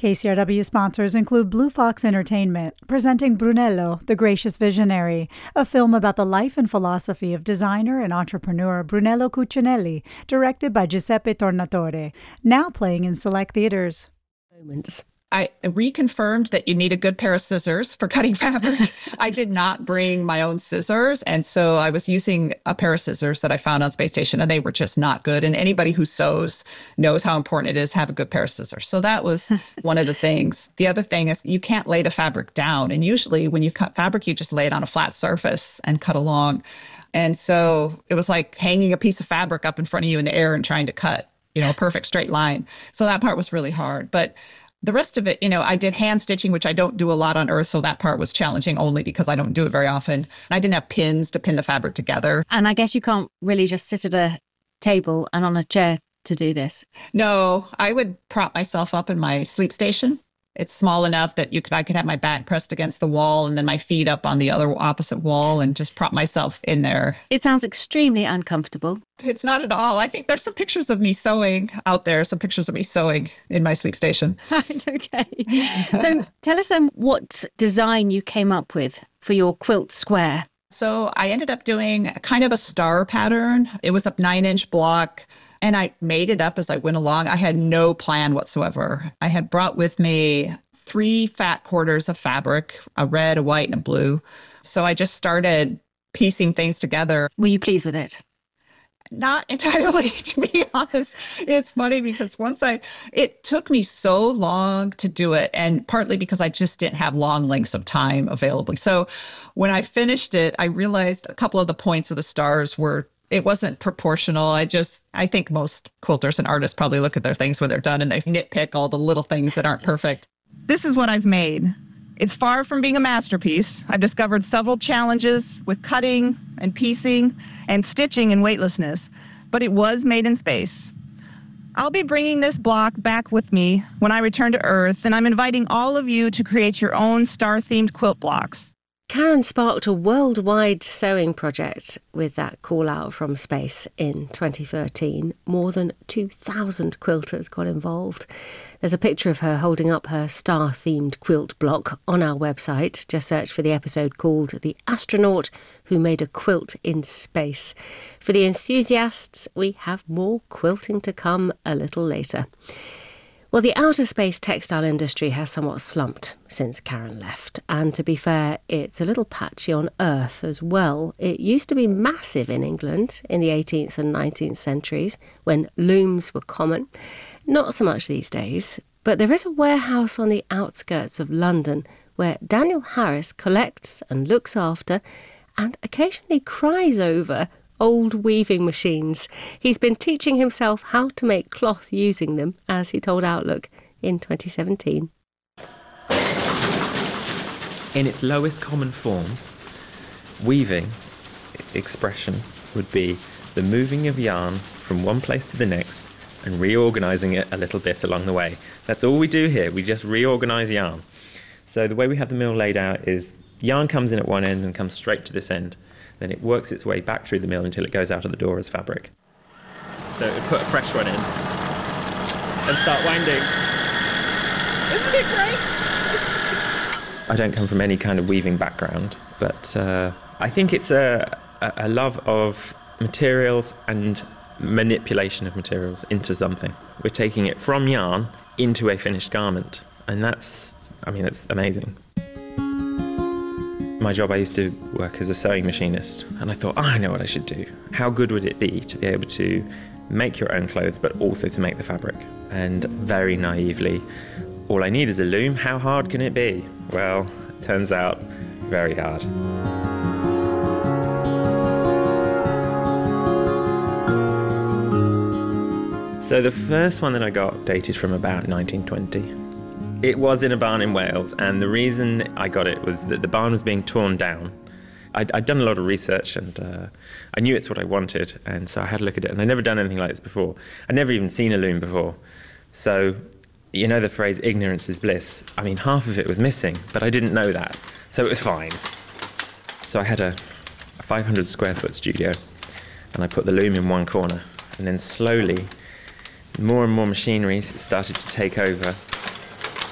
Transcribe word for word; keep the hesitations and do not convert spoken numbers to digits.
K C R W sponsors include Blue Fox Entertainment, presenting Brunello, the Gracious Visionary, a film about the life and philosophy of designer and entrepreneur Brunello Cucinelli, directed by Giuseppe Tornatore, now playing in select theaters. Moments. I reconfirmed that you need a good pair of scissors for cutting fabric. I did not bring my own scissors. And so I was using a pair of scissors that I found on Space Station, and they were just not good. And anybody who sews knows how important it is to have a good pair of scissors. So that was one of the things. The other thing is you can't lay the fabric down. And usually when you cut fabric, you just lay it on a flat surface and cut along. And so it was like hanging a piece of fabric up in front of you in the air and trying to cut, you know, a perfect straight line. So that part was really hard. But the rest of it, you know, I did hand stitching, which I don't do a lot on Earth. So that part was challenging only because I don't do it very often. I didn't have pins to pin the fabric together. And I guess you can't really just sit at a table and on a chair to do this. No, I would prop myself up in my sleep station. It's small enough that you could I could have my back pressed against the wall and then my feet up on the other opposite wall and just prop myself in there. It sounds extremely uncomfortable. It's not at all. I think there's some pictures of me sewing out there, some pictures of me sewing in my sleep station. Right, okay. So tell us then what design you came up with for your quilt square. So I ended up doing kind of a star pattern. It was a nine inch block. And I made it up as I went along. I had no plan whatsoever. I had brought with me three fat quarters of fabric, a red, a white, and a blue. So I just started piecing things together. Were you pleased with it? Not entirely, to be honest. It's funny because once I, it took me so long to do it, and partly because I just didn't have long lengths of time available. So when I finished it, I realized a couple of the points of the stars were it wasn't proportional. I just, I think most quilters and artists probably look at their things when they're done and they nitpick all the little things that aren't perfect. This is what I've made. It's far from being a masterpiece. I've discovered several challenges with cutting and piecing and stitching and weightlessness, but it was made in space. I'll be bringing this block back with me when I return to Earth, and I'm inviting all of you to create your own star-themed quilt blocks. Karen sparked a worldwide sewing project with that call out from space in twenty thirteen. More than two thousand quilters got involved. There's a picture of her holding up her star-themed quilt block on our website. Just search for the episode called The Astronaut Who Made a Quilt in Space. For the enthusiasts, we have more quilting to come a little later. Well, the outer space textile industry has somewhat slumped since Karen left. And to be fair, it's a little patchy on Earth as well. It used to be massive in England in the eighteenth and nineteenth centuries when looms were common. Not so much these days, but there is a warehouse on the outskirts of London where Daniel Harris collects and looks after and occasionally cries over old weaving machines. He's been teaching himself how to make cloth using them, as he told Outlook in twenty seventeen. In its lowest common form, weaving expression would be the moving of yarn from one place to the next and reorganising it a little bit along the way. That's all we do here. We just reorganise yarn. So the way we have the mill laid out is yarn comes in at one end and comes straight to this end. Then it works its way back through the mill until it goes out of the door as fabric. So it would put a fresh one in and start winding. Isn't it great? I don't come from any kind of weaving background, but uh, I think it's a, a love of materials and manipulation of materials into something. We're taking it from yarn into a finished garment, and that's, I mean, it's amazing. My job, I used to work as a sewing machinist, and I thought, oh, I know what I should do. How good would it be to be able to make your own clothes, but also to make the fabric? And very naively, all I need is a loom. How hard can it be? Well, it turns out very hard. So the first one that I got dated from about nineteen twenty. It was in a barn in Wales, and the reason I got it was that the barn was being torn down. I'd, I'd done a lot of research, and uh, I knew it's what I wanted, and so I had a look at it, and I'd never done anything like this before. I'd never even seen a loom before. So, you know the phrase, ignorance is bliss? I mean, half of it was missing, but I didn't know that, so it was fine. So I had a, a five hundred square foot studio, and I put the loom in one corner, and then slowly, more and more machinery started to take over.